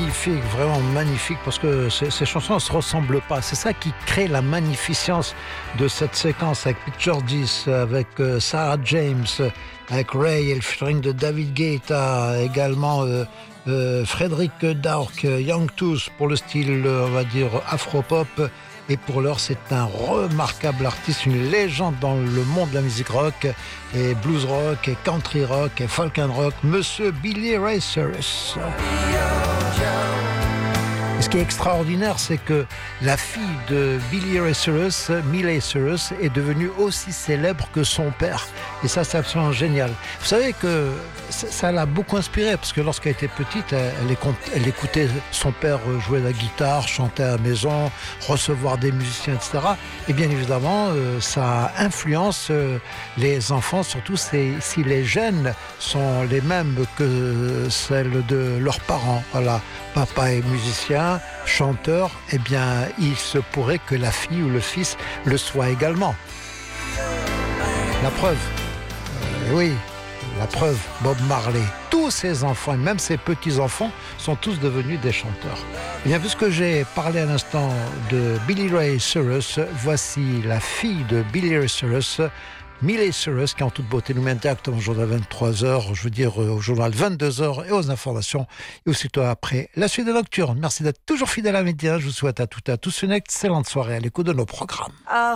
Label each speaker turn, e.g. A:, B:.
A: magnifique, vraiment magnifique, parce que ces chansons ne se ressemblent pas. C'est ça qui crée la magnificence de cette séquence avec Picture 10, avec Sarah James, avec Ray et le featuring de David Guetta, également Frédéric Dark, Young Tooth pour le style, on va dire, afro-pop. Et pour l'heure, c'est un remarquable artiste, une légende dans le monde de la musique rock, et blues rock, et country rock, et folk and rock, Monsieur Billy Ray Cyrus. Et ce qui est extraordinaire, c'est que la fille de Billy Ray Cyrus, Miley Cyrus, est devenue aussi célèbre que son père. Et ça, c'est absolument génial. Vous savez que ça l'a beaucoup inspirée, parce que lorsqu'elle était petite, elle écoutait son père jouer la guitare, chanter à la maison, recevoir des musiciens, etc. Et bien évidemment, ça influence les enfants, surtout si les gènes sont les mêmes que celles de leurs parents. Voilà, papa est musicien, chanteur, eh bien, il se pourrait que la fille ou le fils le soit également. La preuve, oui, la preuve, Bob Marley. Tous ses enfants, et même ses petits-enfants, sont tous devenus des chanteurs. Et bien, puisque j'ai parlé à l'instant de Billy Ray Cyrus, voici la fille de Billy Ray Cyrus, Miley Cyrus, qui en toute beauté nous mène directement au journal 23h, je veux dire au journal 22h et aux informations, et aussitôt après la suite de Nocturne. Merci d'être toujours fidèle à Média. Je vous souhaite à toutes et à tous une excellente soirée à l'écoute de nos programmes.